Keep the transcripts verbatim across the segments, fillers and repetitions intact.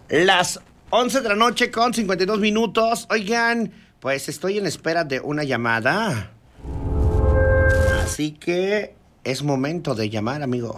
Las once de la noche con cincuenta y dos minutos. Oigan, pues estoy en espera de una llamada. Así que es momento de llamar, amigo.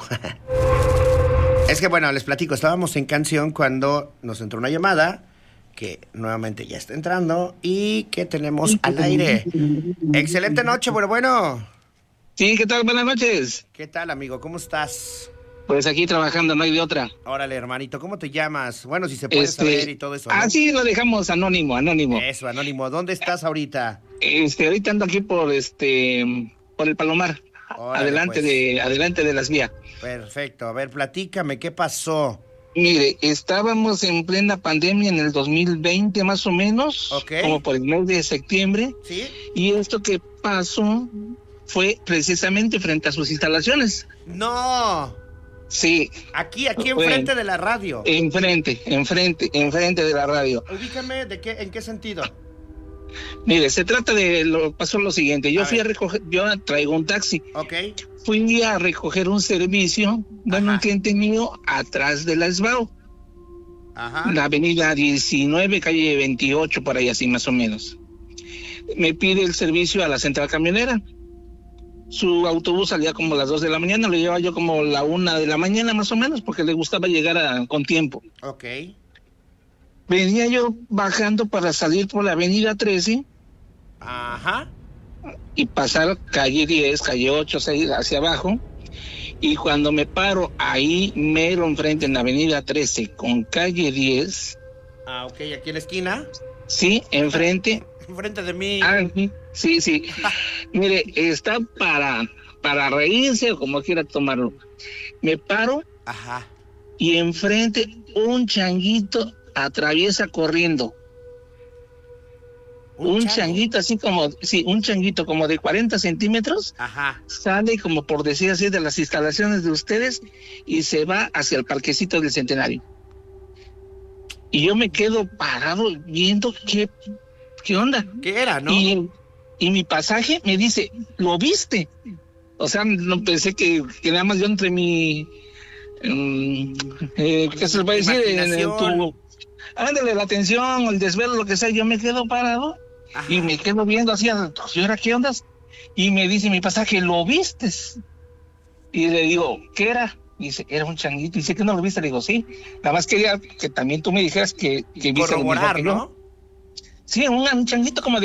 Es que bueno, les platico, estábamos en canción cuando nos entró una llamada, que nuevamente ya está entrando y que tenemos al aire. Excelente noche, bueno, bueno. Sí, ¿qué tal? Buenas noches. ¿Qué tal, amigo? ¿Cómo estás? Pues aquí trabajando, no hay de otra. Órale, hermanito, ¿cómo te llamas? Bueno, si se puede Este, saber y todo eso, ¿no? Ah, sí, lo dejamos anónimo, anónimo. Eso, anónimo. ¿Dónde estás ahorita? Este, ahorita ando aquí por este, por el Palomar. Órale, adelante pues. de, adelante de las vías. Perfecto. A ver, platícame, ¿qué pasó? Mire, estábamos en plena pandemia en el dos mil veinte más o menos, Ok. como por el mes de septiembre. ¿Sí? Y esto que pasó fue precisamente frente a sus instalaciones. No. Sí. Aquí, aquí Bueno, enfrente de la radio. Enfrente, enfrente, enfrente de la radio. Ubícame, ¿de qué, en qué sentido? Mire, se trata de, lo pasó lo siguiente, yo A fui ver. a recoger, yo traigo un taxi, Ok. fui a recoger un servicio, bueno, Ajá. un cliente mío atrás de la Esbao, Ajá. la avenida diecinueve, calle veintiocho, por ahí así más o menos. Me pide el servicio a la central camionera. Su autobús salía como a las dos de la mañana, lo llevaba yo como la una de la mañana más o menos, porque le gustaba llegar a, con tiempo. Ok. Venía yo bajando para salir por la avenida trece Ajá. y pasar calle diez, calle ocho, seis, hacia abajo. Y cuando me paro ahí, mero enfrente en la avenida trece con calle diez, Ah, ok, aquí en la esquina. sí, enfrente. Enfrente de mí. Ah, sí, sí. Mire, está para, para reírse o como quiera tomarlo. Me paro Ajá. y enfrente un changuito atraviesa corriendo. Un, Un, chango. changuito así como, sí, un changuito como de cuarenta centímetros. Ajá. Sale como por decir así de las instalaciones de ustedes y se va hacia el parquecito del Centenario. Y yo me quedo parado viendo qué, qué onda. ¿Qué era, no? Y, y mi pasaje me dice, ¿lo viste? O sea, no pensé que, que nada más yo entre mi... Um, eh, ¿qué se les va a decir? En, en tu, ándale, la atención, el desvelo, lo que sea, yo me quedo parado. Ajá. Y me quedo viendo así, ¿y ahora qué ondas? Y me dice mi pasaje, ¿lo vistes? Y le digo, ¿qué era? Y dice, era un changuito. Y dice, ¿que no lo viste? Le digo, sí. Nada más quería que también tú me dijeras que, que viste lo mismo que yo. ¿no? Sí, un, un changuito como de